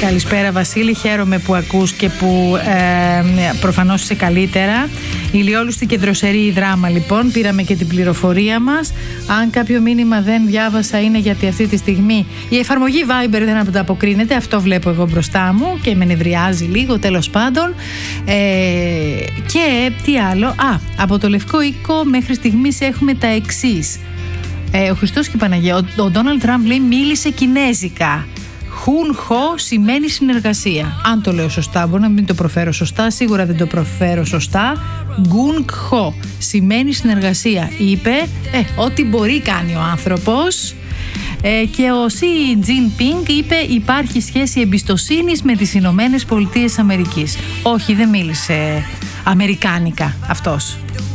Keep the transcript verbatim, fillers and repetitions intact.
Καλησπέρα Βασίλη, χαίρομαι που ακούς και που ε, προφανώς είσαι καλύτερα. Ηλιόλουστη και δροσερή η δράμα λοιπόν, πήραμε και την πληροφορία μας. Αν κάποιο μήνυμα δεν διάβασα είναι γιατί αυτή τη στιγμή η εφαρμογή Viber δεν ανταποκρίνεται, αυτό βλέπω εγώ μπροστά μου και με νευριάζει λίγο, τέλος πάντων. Ε, και τι άλλο, α, από το Λευκό Οίκο μέχρι στιγμής έχουμε τα εξής. Ε, ο Χριστός και η Παναγία, ο Ντόναλντ Τραμπ λέει μίλησε κινέζικα. Χουν χο σημαίνει συνεργασία. Αν το λέω σωστά, μπορεί να μην το προφέρω σωστά, σίγουρα δεν το προφέρω σωστά. Γκουν χο σημαίνει συνεργασία. Είπε, ε, ό,τι μπορεί κάνει ο άνθρωπος. Ε, και ο Σι Τζινπίνγκ είπε υπάρχει σχέση εμπιστοσύνης με τις Ηνωμένες Πολιτείες Αμερικής. Όχι, δεν μίλησε αμερικάνικα αυτός.